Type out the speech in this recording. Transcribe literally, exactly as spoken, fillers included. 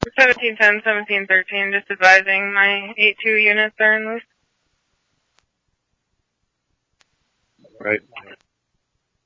seventeen ten, seventeen thirteen, just advising my eight two units are in loose. Right.